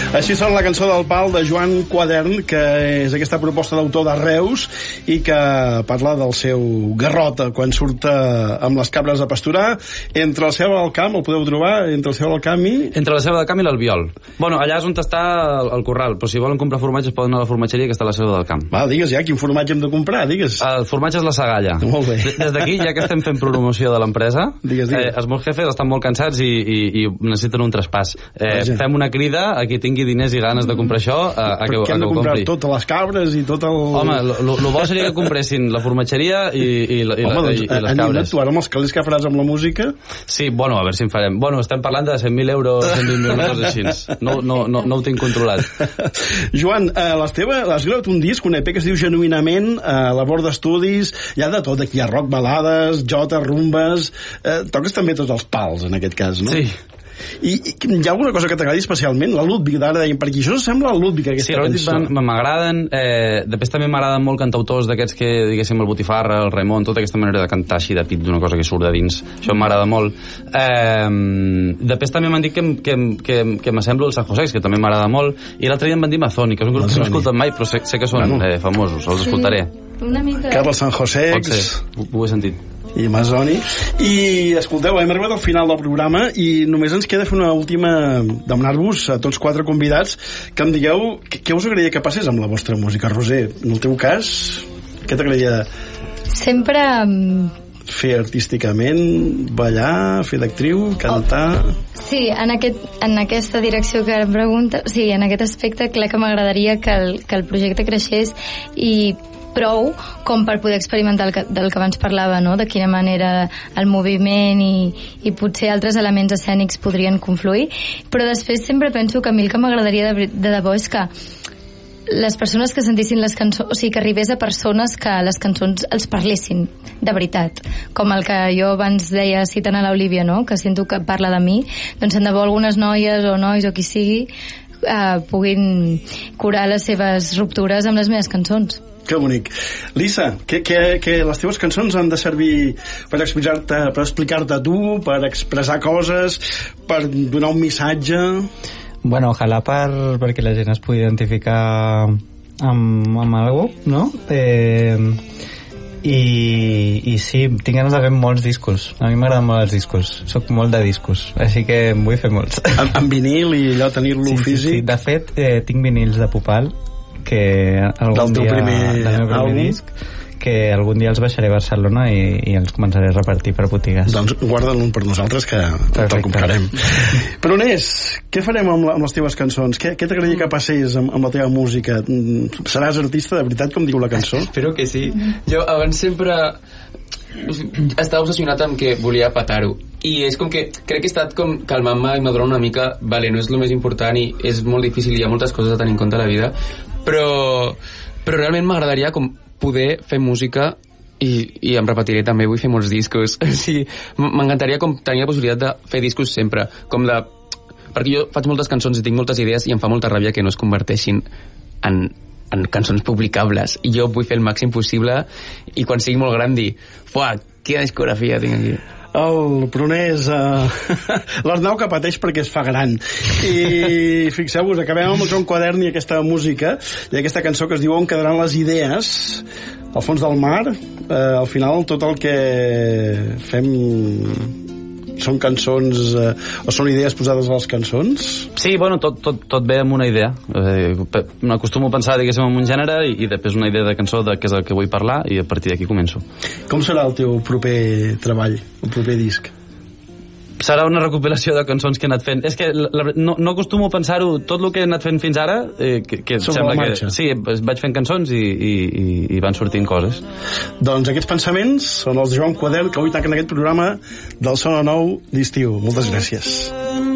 Així sona la cançó del Pal de Joan Quadern, que és aquesta proposta d'autor de Reus i que parla del seu garrota quan surt amb les cabres a pasturar. Entre el Seu del Camp, el podeu trobar entre el Seu del Camp i... Entre la Seu del Camp i l'Albiol. Bueno, allà és on està el corral, però si volen comprar formatge es poden anar a la formatgeria que està a la Seu del Camp. Va, digues ja, quin formatge hem de comprar, digues. El formatge és la Sagalla. Molt bé. Des d'aquí, ja que estem fent promoció de l'empresa, els meus jefes estan molt cansats i necessiten un traspàs. Fem una crida a qui tingui diners i ganes de comprar això a que ho compri. Hem de comprar totes les cabres i tot el... Home, el bo seria que compressin la formatgeria i les cabres. Anima't tu ara amb els calés que faràs amb la música? Sí, bueno, a veure si en farem. Bueno, estem parlant de 100.000 euros, 120.000 euros així. No ho tinc controlat. Joan, has gravat un disc, un EP que es diu Genuïnament, labor d'estudis, hi ha de tot, aquí hi ha rock, balades, jota, rumbes... Toques també tots els pals, en aquest cas, no? Sí. I hi ha alguna cosa que t'agradi especialment? La Ludwig, d'ara dèiem, perquè això sembla la Ludwig, aquesta cançó. Sí, m'agraden. Després també m'agraden molt cantautors d'aquests que, diguéssim, el Botifarra, el Raimon, tota aquesta manera de cantar així de pit d'una cosa que surt de dins. Això m'agrada molt. Després també m'han dit que m'assemblo al San José, que també m'agrada molt. I l'altre dia em van dir Mazzoni, que és un grup que no he escoltat mai, però sé que són famosos, els escoltaré. Una mica. Carles San José. Pot ser, ho he sentit. I Mazzoni. I escolteu, hem arribat al final del programa i només ens queda fer una última, demanar-vos a tots 4 convidats que em digueu què us agradaria que passés amb la vostra música. Roser, en el teu cas, què t'agradaria sempre fer artísticament, ballar, fer d'actriu, cantar? Sí, en aquesta direcció que em pregunta, sí, en aquest aspecte clar que m'agradaria que el projecte creixés i prou com per poder experimentar del que abans parlava, no? De quina manera el moviment i potser altres elements escènics podrien confluir, però després sempre penso que a mi el que m'agradaria de debò és que les persones que sentissin les cançons, o sigui, que arribés a persones que les cançons els parlessin de veritat, com el que jo abans deia citant a l'Olivia, no? Que sento que parla de mi, doncs tant de bo algunes noies o nois o qui sigui puguin curar les seves ruptures amb les meves cançons. Que bonic. Lisa, que les teves cançons han de servir per explicar-te a tu, per expressar coses, per donar un missatge... Bueno, ojalà perquè la gent es pugui identificar amb algú, no? I sí, tinc ganes de fer molts discos. A mi m'agraden molt els discos, soc molt de discos, així que en vull fer molts. En vinil i allò, tenir-lo físic? Sí. De fet, tinc vinils de Popal que algun dia, del meu primer disc, que algun dia els baixaré a Barcelona i els començaré a repartir per botigues. Doncs guarda'n un per nosaltres, que te'l comprarem. Però Onés, què farem amb les teves cançons? Què t'agradaria que passés amb la teva música? Seràs artista de veritat, com diu la cançó? Espero que sí. Jo abans sempre estava obsessionat amb que volia petar-ho, i és com que crec que he estat com calmant-me i madurant una mica. Vale, no és el més important i és molt difícil i hi ha moltes coses a tenir en compte a la vida, però realment m'agradaria com poder fer música i em repetiré també, vull fer molts discos. O sigui, m'encantaria com tenir la possibilitat de fer discos sempre, perquè jo faig moltes cançons i tinc moltes idees i em fa molta ràbia que no es converteixin en cançons publicables, i jo vull fer el màxim possible i quan sigui molt gran dir, fuà, quina discografia tinc aquí. El Prunés l'Arnau que pateix perquè es fa gran. I fixeu-vos, acabem amb el Joan Quadern i aquesta música i aquesta cançó que es diu On quedaran les idees al fons del mar. Al final tot el que fem són cançons o són idees posades a les cançons? Sí, bueno, tot ve amb una idea. M'acostumo a pensar, diguéssim, en un gènere i després una idea de cançó que és el que vull parlar i a partir d'aquí començo. Com serà el teu proper treball, el proper disc? Serà una recopilació de cançons que he anat fent. És que no acostumo a pensar-ho, tot el que he anat fent fins ara, que sembla que... Sí, vaig fent cançons i van sortint coses. Doncs aquests pensaments són els de Joan Quadern, que avui tanquen aquest programa del Sona Nou d'estiu. Moltes gràcies.